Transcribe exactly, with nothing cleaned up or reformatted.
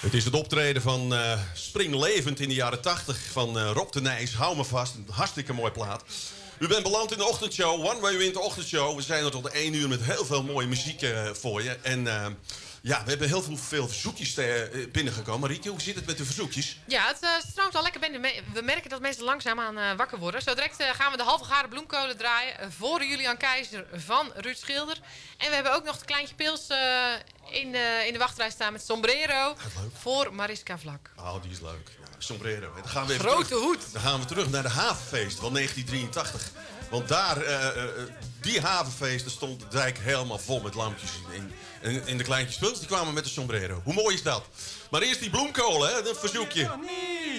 Het is het optreden van uh, Springlevend in de jaren tachtig van uh, Rob de Nijs. Hou me vast, een hartstikke mooi plaat. U bent beland in de ochtendshow, One Way Wind de ochtendshow. We zijn er tot één uur met heel veel mooie muziek uh, voor je. En uh, ja, we hebben heel veel, veel verzoekjes uh, binnengekomen. Marieke, hoe zit het met de verzoekjes? Ja, het uh, stroomt al lekker binnen. We merken dat mensen langzaam aan uh, wakker worden. Zo direct uh, gaan we de halve garen bloemkolen draaien uh, voor Julian Keizer van Ruud Schilder. En we hebben ook nog het kleintje pils uh, in, de, in de wachtrij staan met sombrero voor Mariska Vlak. Oh, die is leuk. Ja, sombrero. Dan gaan we even Grote terug, hoed. Dan gaan we terug naar de havenfeest van negentien drieëntachtig. Want daar, uh, uh, die havenfeesten stond de dijk helemaal vol met lampjes in. En, en de kleintjes pils die kwamen met de sombrero. Hoe mooi is dat? Maar eerst die bloemkolen, hè, dat verzoekje. Niet!